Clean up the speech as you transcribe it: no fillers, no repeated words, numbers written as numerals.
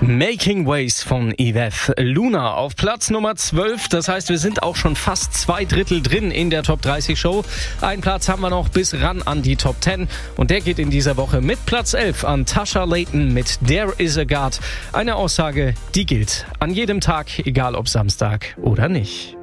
Making Waves von Yvette. Luna auf Platz Nummer 12. Das heißt, wir sind auch schon fast 2/3 drin in der Top 30 Show. Einen Platz haben wir noch bis ran an die Top 10. Und der geht in dieser Woche mit Platz 11 an Tasha Layton mit There Is a God. Eine Aussage, die gilt an jedem Tag, egal ob Samstag oder nicht.